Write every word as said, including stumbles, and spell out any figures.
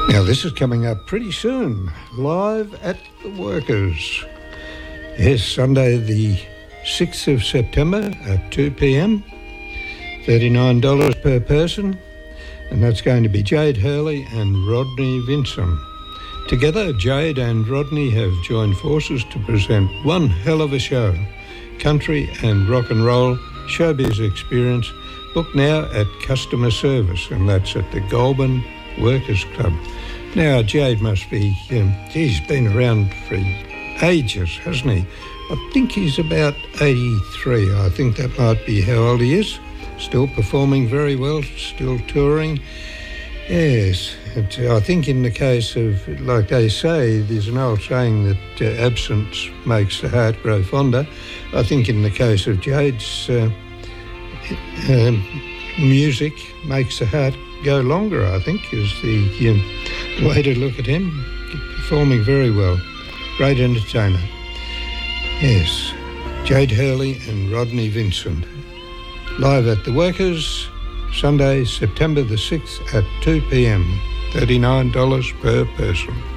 Now, this is coming up pretty soon, live at the Workers. Yes, Sunday the sixth of September at two p.m, thirty-nine dollars per person, and that's going to be Jade Hurley and Rodney Vinson. Together, Jade and Rodney have joined forces to present one hell of a show, country and rock and roll showbiz experience, booked now at customer service, and that's at the Goulburn Workers Club. Now, Jade must be, um, he's been around for ages, hasn't he? I think he's about eighty-three. I think that might be how old he is. Still performing very well, still touring. Yes, it, I think in the case of, like they say, there's an old saying that uh, absence makes the heart grow fonder. I think in the case of Jade's uh, uh, music makes the heart go longer, I think, is the um, way to look at him. Performing very well. Great entertainer. Yes, Jade Hurley and Rodney Vincent. Live at the Workers, Sunday, September the sixth at two p.m, thirty-nine dollars per person.